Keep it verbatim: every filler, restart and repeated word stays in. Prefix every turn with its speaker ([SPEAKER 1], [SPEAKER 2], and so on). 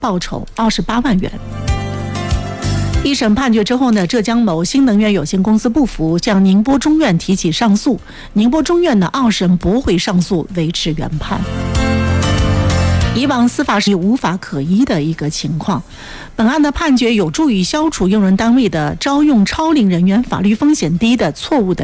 [SPEAKER 1] 报酬二十八万元。一审判决之后呢，浙江某新能源有限公司不服，向宁波中院提起上诉。宁波中院呢二审驳回上诉，维持原判。以往司法是无法可依的一个情况，本案的判决有助于消除用人单位的招用超龄人员法律风险低的错误的